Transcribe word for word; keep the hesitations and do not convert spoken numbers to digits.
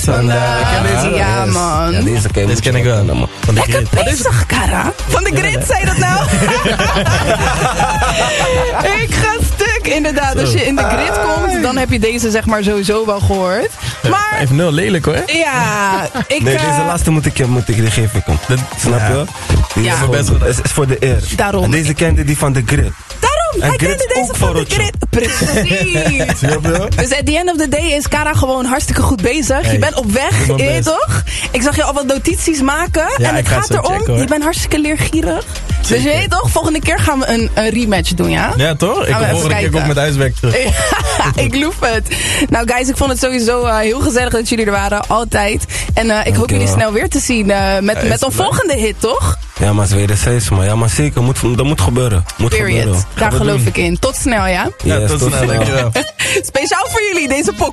vandaag. Ja, man. Ja, deze ken, deze ken ik wel. Man. Van de Lekker grid. bezig, Kara. Van de grid, zei je dat nou? Ik ga stuk, inderdaad. Als je in de grid komt, dan heb je deze zeg maar sowieso wel gehoord. Maar, vijf nul, lelijk hoor. ja, ik... Nee, uh, deze laatste moet ik je moet ik je geven. Kom. Dat, Snap je? Die Ja. is, gewoon- Best goed. is, is voor de eer. Daarom. En deze kende die van de grid. Daarom, En hij grid kende deze ook van voor de Rotterdam. grid. Precies. Snap je? Dus at the end of the day is Kara gewoon hartstikke goed bezig. Hey, je bent op weg, doe je mijn weet best. toch? Ik zag je al wat notities maken. Ja, en het ik ga gaat zo erom, checken, hoor. je bent hartstikke leergierig. Dus Zeker. je weet toch, volgende keer gaan we een, een rematch doen, ja? Ja, toch? Ik Gaan we kom even volgende keer kijken. ook met huiswerk terug. Ik loef het. Nou guys, ik vond het sowieso uh, heel gezellig dat jullie er waren. Altijd. En uh, ik hoop jullie snel weer te zien uh, met, Ja, met is een het volgende hit, toch? Ja, maar wederzijds, man. Ja, maar zeker. Moet, dat moet gebeuren. Moet Period. gebeuren. Daar geloof ik in. Tot snel, ja? Ja, Yes, tot snel, dankjewel. Speciaal voor jullie, deze pok.